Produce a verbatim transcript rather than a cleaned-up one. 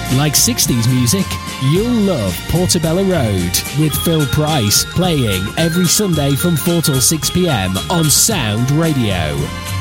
Like sixties music? You'll love Portobello Road with Phil Price playing every Sunday from four till six p m on Sound Radio.